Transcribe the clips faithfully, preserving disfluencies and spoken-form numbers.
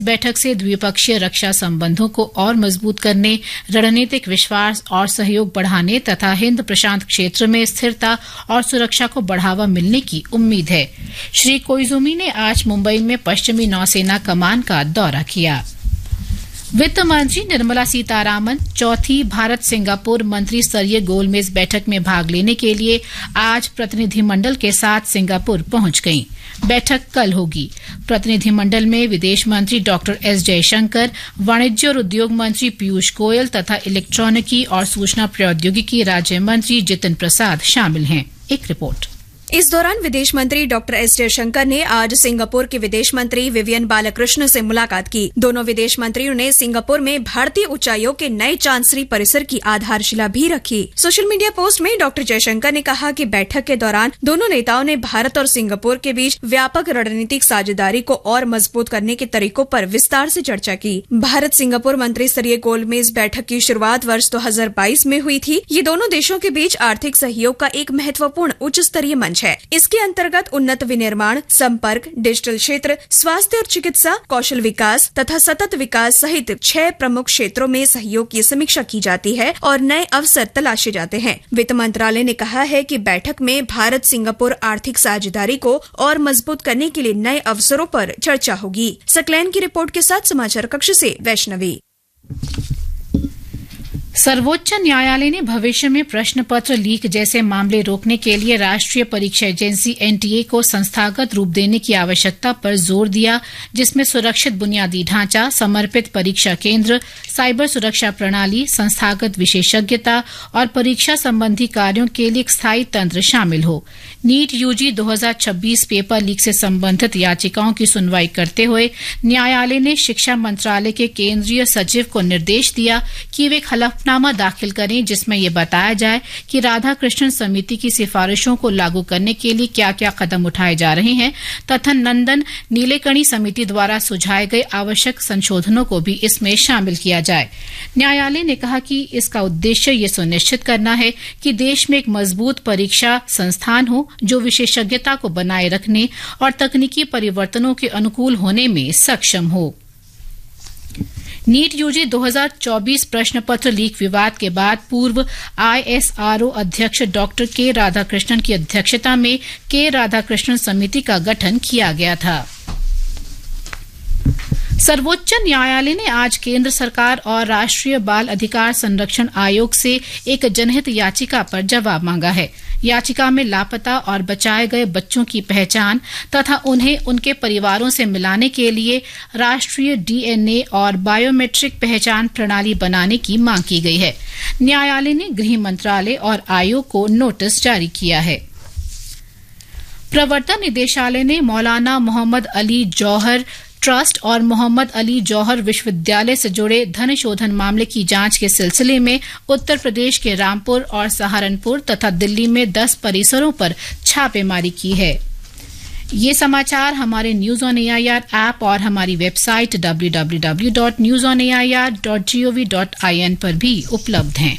बैठक से द्विपक्षीय रक्षा संबंधों को और मजबूत करने, रणनीतिक विश्वास और सहयोग बढ़ाने तथा हिंद प्रशांत क्षेत्र में स्थिरता और सुरक्षा को बढ़ावा मिलने की उम्मीद है। श्री कोइजुमी ने आज मुंबई में पश्चिमी नौसेना कमान का दौरा किया। वित्त मंत्री निर्मला सीतारामन चौथी भारत सिंगापुर मंत्री स्तरीय गोलमेज बैठक में भाग लेने के लिए आज प्रतिनिधिमंडल के साथ सिंगापुर पहुंच गईं। बैठक कल होगी। प्रतिनिधिमंडल में विदेश मंत्री डॉक्टर एस जयशंकर, वाणिज्य और उद्योग मंत्री पीयूष गोयल तथा इलेक्ट्रॉनिकी और सूचना प्रौद्योगिकी राज्य मंत्री जितिन प्रसाद शामिल हैं। एक रिपोर्ट। इस दौरान विदेश मंत्री डॉक्टर एस जयशंकर ने आज सिंगापुर के विदेश मंत्री विवियन बालाकृष्ण से मुलाकात की। दोनों विदेश मंत्रियों ने सिंगापुर में भारतीय उच्चायोग के नए चांसरी परिसर की आधारशिला भी रखी। सोशल मीडिया पोस्ट में डॉक्टर जयशंकर ने कहा कि बैठक के दौरान दोनों नेताओं ने भारत और सिंगापुर के बीच व्यापक रणनीतिक साझेदारी को और मजबूत करने के तरीकों पर विस्तार से चर्चा की। भारत सिंगापुर मंत्री स्तरीय गोलमेज बैठक की शुरुआत वर्ष दो हजार बाईस में हुई थी। ये दोनों देशों के बीच आर्थिक सहयोग का एक महत्वपूर्ण उच्च स्तरीय मंच है। इसके अंतर्गत उन्नत विनिर्माण, संपर्क, डिजिटल क्षेत्र, स्वास्थ्य और चिकित्सा, कौशल विकास तथा सतत विकास सहित छह प्रमुख क्षेत्रों में सहयोग की समीक्षा की जाती है और नए अवसर तलाशे जाते हैं। वित्त मंत्रालय ने कहा है कि बैठक में भारत सिंगापुर आर्थिक साझेदारी को और मजबूत करने के लिए नए अवसरों पर चर्चा होगी। सकलैन की रिपोर्ट के साथ समाचार कक्ष से वैष्णवी। सर्वोच्च न्यायालय ने भविष्य में प्रश्न पत्र लीक जैसे मामले रोकने के लिए राष्ट्रीय परीक्षा एजेंसी एनटीए को संस्थागत रूप देने की आवश्यकता पर जोर दिया, जिसमें सुरक्षित बुनियादी ढांचा, समर्पित परीक्षा केंद्र, साइबर सुरक्षा प्रणाली, संस्थागत विशेषज्ञता और परीक्षा संबंधी कार्यों के लिए एक स्थायी तंत्र शामिल हो। नीट यूजी दो हजार छब्बीस पेपर लीक से संबंधित याचिकाओं की सुनवाई करते हुए न्यायालय ने शिक्षा मंत्रालय के केंद्रीय सचिव को निर्देश दिया कि वे हलफनामा दाखिल करें, जिसमें यह बताया जाए कि राधाकृष्णन समिति की सिफारिशों को लागू करने के लिए क्या क्या कदम उठाए जा रहे हैं तथा नंदन नीलेकणी समिति द्वारा सुझाए गए आवश्यक संशोधनों को भी इसमें शामिल किया जाए। न्यायालय ने कहा कि इसका उद्देश्य यह सुनिश्चित करना है कि देश में एक मजबूत परीक्षा संस्थान हो जो विशेषज्ञता को बनाए रखने और तकनीकी परिवर्तनों के अनुकूल होने में सक्षम हो। नीट यूजी दो हजार चौबीस प्रश्न पत्र लीक विवाद के बाद पूर्व आईएसआरओ अध्यक्ष डॉक्टर के राधाकृष्णन की अध्यक्षता में के राधाकृष्णन समिति का गठन किया गया था। सर्वोच्च न्यायालय ने आज केंद्र सरकार और राष्ट्रीय बाल अधिकार संरक्षण आयोग से एक जनहित याचिका पर जवाब मांगा है। याचिका में लापता और बचाए गए बच्चों की पहचान तथा उन्हें उनके परिवारों से मिलाने के लिए राष्ट्रीय डीएनए और बायोमेट्रिक पहचान प्रणाली बनाने की मांग की गई है। न्यायालय ने गृह मंत्रालय और आयोग को नोटिस जारी किया है। प्रवर्तन निदेशालय ने मौलाना मोहम्मद अली जौहर ट्रस्ट और मोहम्मद अली जौहर विश्वविद्यालय से जुड़े धन शोधन मामले की जांच के सिलसिले में उत्तर प्रदेश के रामपुर और सहारनपुर तथा दिल्ली में दस परिसरों पर छापेमारी की है। ये समाचार हमारे न्यूज ऑन एआईआर ऐप और हमारी website W W W dot news on AIR dot gov dot I N पर भी उपलब्ध हैं।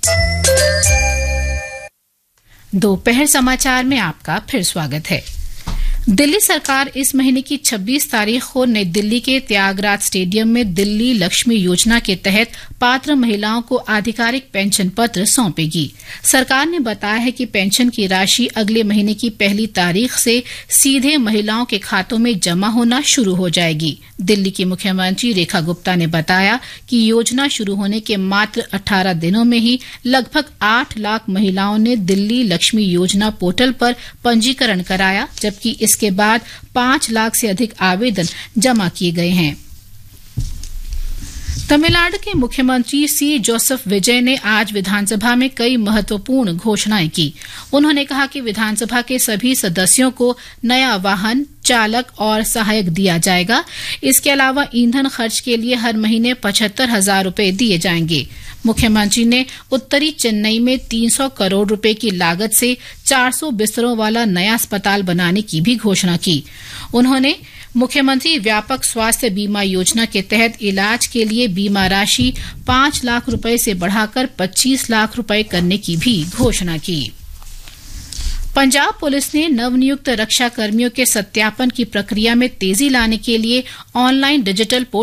दोपहर समाचार में आपका फिर स्वागत है। दिल्ली सरकार इस महीने की छब्बीस तारीख को नई दिल्ली के त्यागराज स्टेडियम में दिल्ली लक्ष्मी योजना के तहत पात्र महिलाओं को आधिकारिक पेंशन पत्र सौंपेगी। सरकार ने बताया है कि पेंशन की राशि अगले महीने की पहली तारीख से सीधे महिलाओं के खातों में जमा होना शुरू हो जाएगी। दिल्ली की मुख्यमंत्री रेखा गुप्ता ने बताया कि योजना शुरू होने के मात्र अठारह दिनों में ही लगभग आठ लाख महिलाओं ने दिल्ली लक्ष्मी योजना पोर्टल पर पंजीकरण कराया, जबकि इसके बाद पांच लाख से अधिक आवेदन जमा किए गए हैं। तमिलनाडु के मुख्यमंत्री सी जोसेफ विजय ने आज विधानसभा में कई महत्वपूर्ण घोषणाएं की। उन्होंने कहा कि विधानसभा के सभी सदस्यों को नया वाहन, चालक और सहायक दिया जाएगा। इसके अलावा ईंधन खर्च के लिए हर महीने पचहत्तर हजार रूपये दिए जाएंगे। मुख्यमंत्री ने उत्तरी चेन्नई में तीन सौ करोड़ रुपए की लागत से चार सौ बिस्तरों वाला नया अस्पताल बनाने की भी घोषणा की। उन्होंने मुख्यमंत्री व्यापक स्वास्थ्य बीमा योजना के तहत इलाज के लिए बीमा राशि पांच लाख रुपए से बढ़ाकर पच्चीस लाख रुपए करने की भी घोषणा की। पंजाब पुलिस ने नवनियुक्त रक्षा कर्मियों के सत्यापन की प्रक्रिया में तेजी लाने के लिए ऑनलाइन डिजिटल